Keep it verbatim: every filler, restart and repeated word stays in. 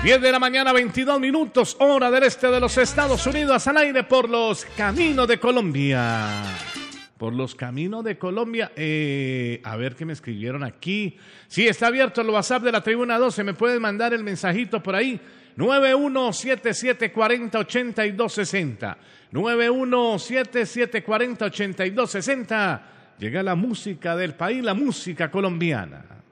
diez de la mañana, veintidós minutos, hora del este de los Estados Unidos, al aire por los caminos de Colombia. Por los caminos de Colombia. Eh, a ver qué me escribieron aquí. Sí, está abierto el WhatsApp de la Tribuna doce. Me pueden mandar el mensajito por ahí. nueve uno siete siete cuatro cero ocho dos seis cero. nueve uno siete siete cuatro cero ocho dos seis cero. Llega la música del país, la música colombiana.